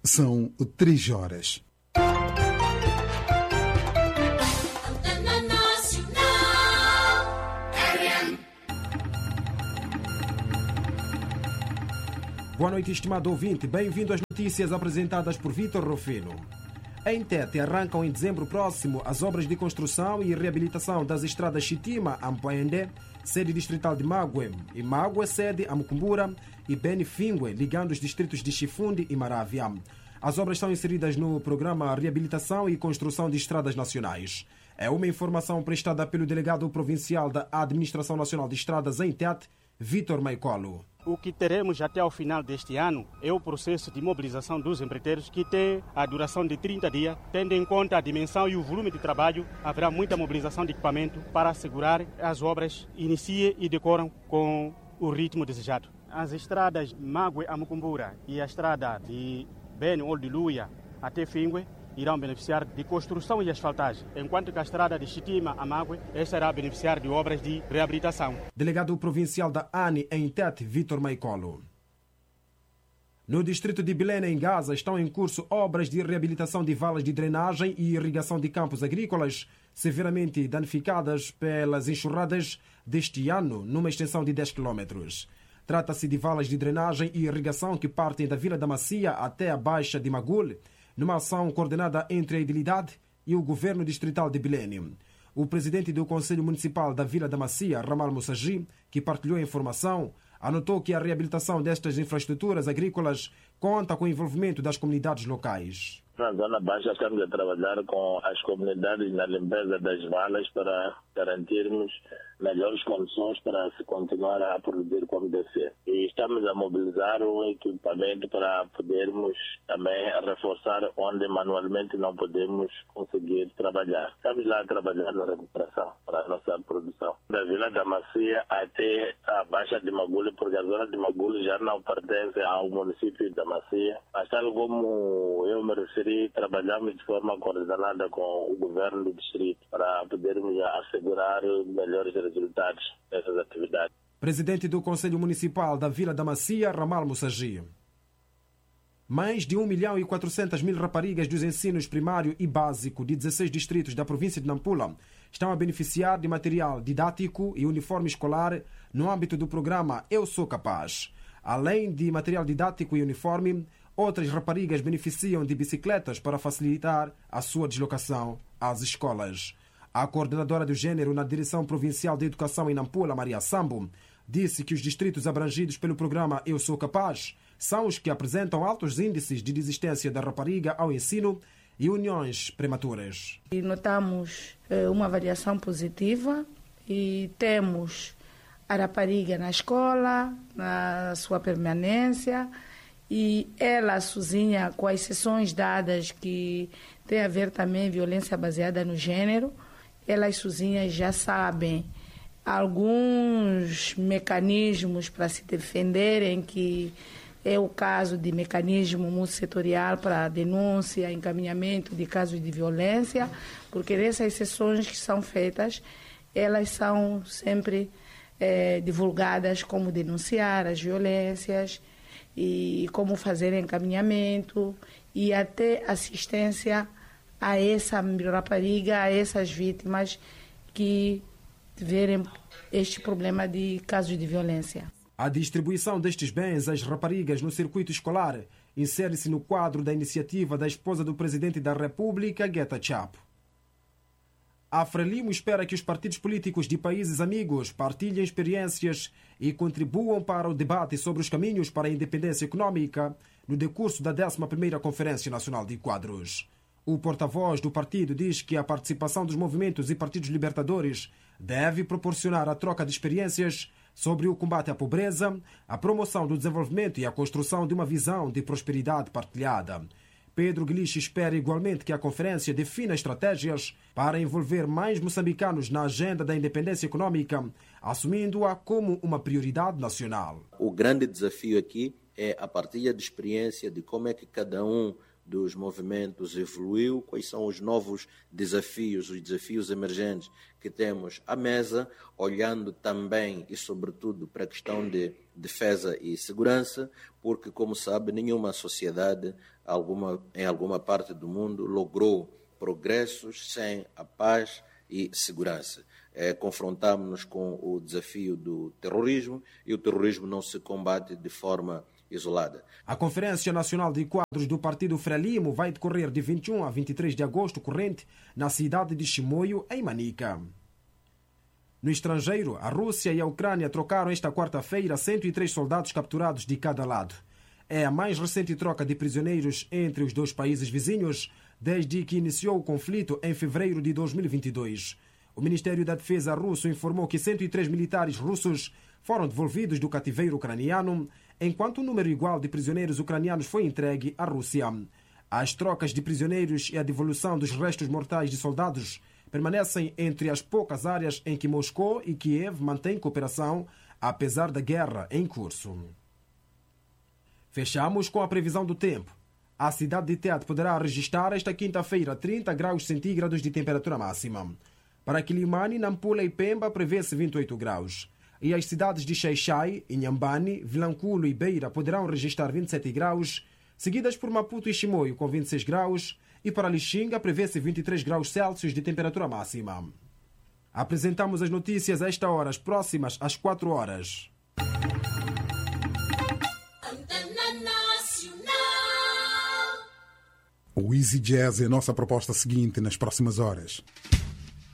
São 3 horas. Boa noite, estimado ouvinte. Bem-vindo às notícias apresentadas por Vítor Rufino. Em Tete arrancam em dezembro próximo as obras de construção e reabilitação das estradas Chitima-Ampoende, sede distrital de Mague, e Mague, sede a Mucumbura, e Benifingue, ligando os distritos de Chifundi e Maravia. As obras são inseridas no programa Reabilitação e Construção de Estradas Nacionais. É uma informação prestada pelo delegado provincial da Administração Nacional de Estradas em Tete, Vítor Maicolo. O que teremos até ao final deste ano é o processo de mobilização dos empreiteiros, que tem a duração de 30 dias. Tendo em conta a dimensão e o volume de trabalho, haverá muita mobilização de equipamento para assegurar as obras iniciem e decoram com o ritmo desejado. As estradas Mague a Mucumbura e a estrada de Beni Oldiluia até Fingue irão beneficiar de construção e asfaltagem, enquanto que a estrada de Chitima a Mague irá beneficiar de obras de reabilitação. Delegado provincial da ANI em Tete, Vítor Maicolo. No distrito de Belém, em Gaza, estão em curso obras de reabilitação de valas de drenagem e irrigação de campos agrícolas severamente danificadas pelas enxurradas deste ano, numa extensão de 10 km. Trata-se de valas de drenagem e irrigação que partem da Vila da Macia até a Baixa de Magul, numa ação coordenada entre a Idilidade e o Governo Distrital de Belém. O presidente do Conselho Municipal da Vila da Macia, Ramal Moussagi, que partilhou a informação, anotou que a reabilitação destas infraestruturas agrícolas conta com o envolvimento das comunidades locais. Na Zona Baixa estamos a trabalhar com as comunidades na limpeza das valas para garantirmos melhores condições para se continuar a produzir como deve ser. E estamos a mobilizar um equipamento para podermos também reforçar onde manualmente não podemos conseguir trabalhar. Estamos lá a trabalhar na recuperação para a nossa produção. Da Vila da Macia até a Baixa de Magulho, porque a Zona de Magulho já não pertence ao município da Macia. Mas tal como eu me referi, trabalhamos de forma coordenada com o governo do distrito para podermos assegurar melhores resultados dessas atividades. Presidente do Conselho Municipal da Vila da Macia, Ramal Moussagi. Mais de 1.400.000 raparigas dos ensinos primário e básico de 16 distritos da província de Nampula estão a beneficiar de material didático e uniforme escolar no âmbito do programa Eu Sou Capaz. Além de material didático e uniforme, outras raparigas beneficiam de bicicletas para facilitar a sua deslocação às escolas. A coordenadora do gênero na Direção Provincial de Educação em Nampula, Maria Sambo, disse que os distritos abrangidos pelo programa Eu Sou Capaz são os que apresentam altos índices de desistência da rapariga ao ensino e uniões prematuras. E notamos uma variação positiva e temos a rapariga na escola, na sua permanência, e ela sozinha, com as sessões dadas que tem a ver também violência baseada no gênero, elas sozinhas já sabem alguns mecanismos para se defenderem, que é o caso de mecanismo multissetorial para denúncia, encaminhamento de casos de violência, porque dessas sessões que são feitas, elas são sempre divulgadas como denunciar as violências e como fazer encaminhamento e até assistência a essa rapariga, a essas vítimas que tiverem este problema de casos de violência. A distribuição destes bens às raparigas no circuito escolar insere-se no quadro da iniciativa da esposa do Presidente da República, Guetta Chapo. A Frelimo espera que os partidos políticos de países amigos partilhem experiências e contribuam para o debate sobre os caminhos para a independência econômica no decurso da 11ª Conferência Nacional de Quadros. O porta-voz do partido diz que a participação dos movimentos e partidos libertadores deve proporcionar a troca de experiências sobre o combate à pobreza, a promoção do desenvolvimento e a construção de uma visão de prosperidade partilhada. Pedro Guilherme espera igualmente que a conferência defina estratégias para envolver mais moçambicanos na agenda da independência econômica, assumindo-a como uma prioridade nacional. O grande desafio aqui é a partilha de experiência de como é que cada um dos movimentos evoluiu, quais são os novos desafios, os desafios emergentes que temos à mesa, olhando também e sobretudo para a questão de defesa e segurança, porque, como sabe, nenhuma sociedade em alguma parte do mundo logrou progressos sem a paz e segurança. Confrontamos-nos com o desafio do terrorismo e o terrorismo não se combate de forma isolada. A Conferência Nacional de Quadros do Partido Frelimo vai decorrer de 21 a 23 de agosto corrente na cidade de Chimoio, em Manica. No estrangeiro, a Rússia e a Ucrânia trocaram esta quarta-feira 103 soldados capturados de cada lado. É a mais recente troca de prisioneiros entre os dois países vizinhos desde que iniciou o conflito em fevereiro de 2022. O Ministério da Defesa russo informou que 103 militares russos foram devolvidos do cativeiro ucraniano, enquanto um número igual de prisioneiros ucranianos foi entregue à Rússia. As trocas de prisioneiros e a devolução dos restos mortais de soldados permanecem entre as poucas áreas em que Moscou e Kiev mantêm cooperação, apesar da guerra em curso. Fechamos com a previsão do tempo. A cidade de Tete poderá registrar esta quinta-feira 30 graus centígrados de temperatura máxima. Para Quilimane, Nampula e Pemba prevê-se 28 graus. E as cidades de Xai-Xai, Inhambane, Vilanculo e Beira poderão registrar 27 graus, seguidas por Maputo e Chimoio com 26 graus, e para Lixinga prevê-se 23 graus Celsius de temperatura máxima. Apresentamos as notícias a esta hora, as próximas às 4 horas. O Easy Jazz é a nossa proposta seguinte nas próximas horas.